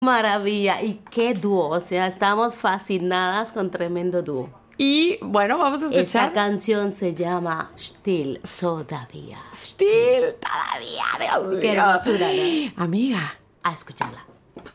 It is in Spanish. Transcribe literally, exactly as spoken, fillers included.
Maravilla. Y qué dúo. O sea, estamos fascinadas con tremendo dúo. Y bueno, vamos a escuchar. Esta canción se llama Still Todavía. Still Todavía, Dios mío. Qué hermosura, ¿no? Amiga. A escucharla.